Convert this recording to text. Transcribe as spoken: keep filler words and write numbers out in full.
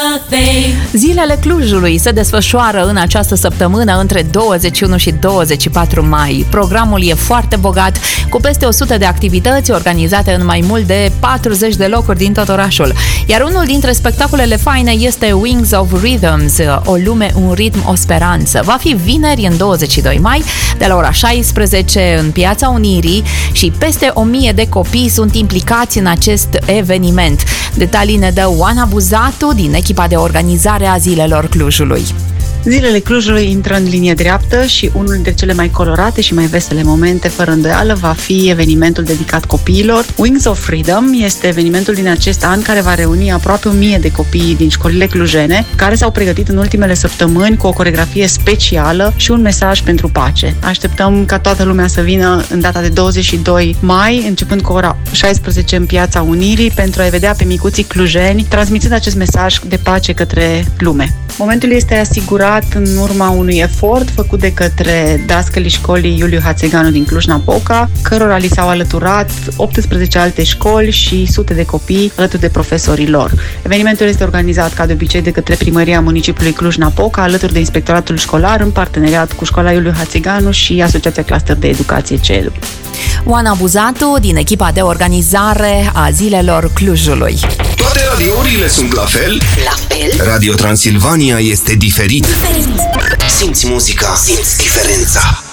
Zilele Clujului se desfășoară în această săptămână între douăzeci și unu și douăzeci și patru mai. Programul e foarte bogat, cu peste o sută de activități organizate în mai mult de patruzeci de locuri din tot orașul. Iar unul dintre spectacolele faine este Wings of Rhythms, o lume, un ritm, o speranță. Va fi vineri, în douăzeci și doi mai, de la ora șaisprezece în Piața Unirii, și peste o mie de copii sunt implicați în acest eveniment. Detalii ne dă Oana Buzatu din echipa de organizare a Zilelor Clujului. Zilele Clujului intră în linie dreaptă și unul dintre cele mai colorate și mai vesele momente, fără îndoială, va fi evenimentul dedicat copiilor. Wings of Freedom este evenimentul din acest an care va reuni aproape o mie de copii din școlile clujene, care s-au pregătit în ultimele săptămâni cu o coreografie specială și un mesaj pentru pace. Așteptăm ca toată lumea să vină în data de douăzeci și doi mai, începând cu ora șaisprezece în Piața Unirii, pentru a-i vedea pe micuții clujeni transmițând acest mesaj de pace către lume. Momentul este asigurat în urma unui efort făcut de către dascălii școlii Iuliu Hațeganu din Cluj-Napoca, cărora li s-au alăturat optsprezece alte școli și sute de copii alături de profesorii lor. Evenimentul este organizat ca de obicei de către Primăria Municipiului Cluj-Napoca, alături de Inspectoratul Școlar, în parteneriat cu Școala Iuliu Hațeganu și Asociația Cluster de Educație CEDU. Oana Buzatu din echipa de organizare a Zilelor Clujului. Toate radiourile sunt la fel? La fel? Radio Transilvania este diferit. Diferit. Simți muzica, simți diferența.